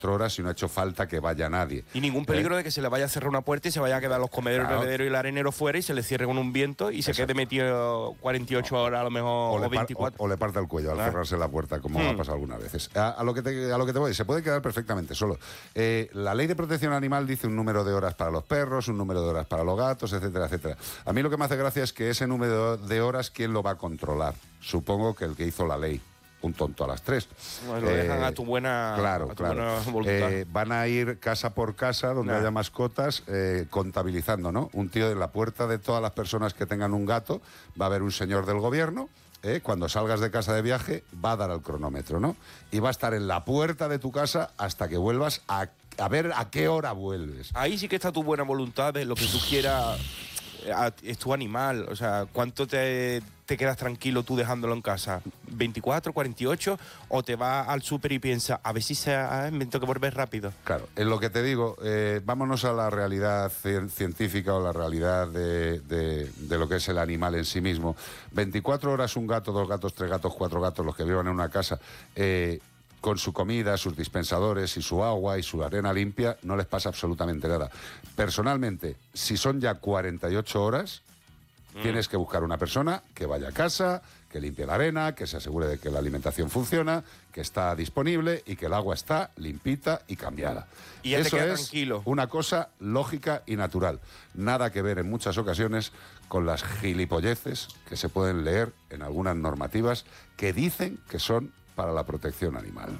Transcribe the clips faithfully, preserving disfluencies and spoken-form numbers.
horas y no ha hecho falta que vaya nadie. Y ningún peligro ¿Eh? de que se le vaya a cerrar una puerta y se vaya a quedar los comederos, Claro. el bebedero y el arenero fuera y se le cierre con un viento y se Exacto. quede metido cuarenta y ocho horas a lo mejor, O o, le, par- veinticuatro. o- o le parte el cuello al Claro. cerrarse la puerta, como Hmm. ha pasado algunas veces. A, a lo que te, a lo que te voy, se puede quedar perfectamente solo. Eh, la ley de protección animal dice un número de horas para los perros, un número de horas para los gatos, etcétera, etcétera. A mí lo que me hace gracia es que ese número de horas, ¿quién lo va a controlar? Supongo que el que hizo la ley. Un tonto a las tres. Bueno, lo dejan a tu buena, claro, a tu claro. buena voluntad. Eh, van a ir casa por casa donde Nah. haya mascotas eh, contabilizando, ¿no? Un tío en la puerta de todas las personas que tengan un gato va a haber un señor del gobierno. Eh, cuando salgas de casa de viaje va a dar al cronómetro, ¿no? Y va a estar en la puerta de tu casa hasta que vuelvas a, a ver a qué hora vuelves. Ahí sí que está tu buena voluntad de lo que tú quieras. a- Es tu animal. O sea, ¿cuánto te, te quedas tranquilo tú dejándolo en casa? ¿veinticuatro, cuarenta y ocho? ¿O te vas al súper y piensas, a ver si se ha, me tengo que volver rápido? Claro, en lo que te digo, eh, vámonos a la realidad cien- científica o la realidad de, de- de lo que es el animal en sí mismo. veinticuatro horas un gato, dos gatos, tres gatos, cuatro gatos, los que vivan en una casa, eh, con su comida, sus dispensadores y su agua y su arena limpia, no les pasa absolutamente nada. Personalmente, si son ya cuarenta y ocho horas, mm. tienes que buscar una persona que vaya a casa, que limpie la arena, que se asegure de que la alimentación funciona, que está disponible y que el agua está limpita y cambiada. Y ya te Eso queda es tranquilo. una cosa lógica y natural. Nada que ver en muchas ocasiones con las gilipolleces que se pueden leer en algunas normativas que dicen que son para la protección animal.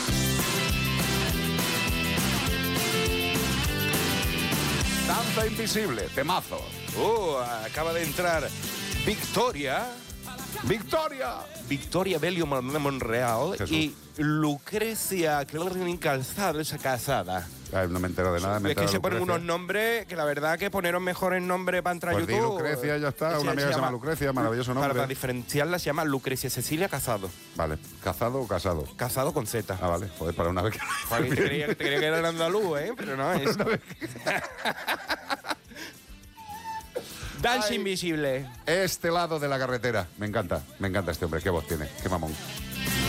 Danza invisible, temazo. Oh, acaba de entrar Victoria. ¡Victoria! Victoria Bello de Monreal Jesús. y Lucrecia Clarín Calzado, esa casada. Ay, no me entero de nada. me he Es que enterado se de ponen Lucrecia. unos nombres que la verdad que poneros mejores nombres para entrar Pues a di YouTube. Lucrecia, ya está. Ese Una amiga que se llama llama- Lucrecia, maravilloso Para, nombre. para diferenciarla se llama Lucrecia Cecilia Casado. Vale, ¿cazado o casado? Casado con Z. Ah, vale, joder, para una vez que... Joder, te creía, te creía que era el andaluz, ¿eh? Pero no es. Danza Ay. invisible. Este lado de la carretera. Me encanta, me encanta este hombre. Qué voz tiene, qué mamón.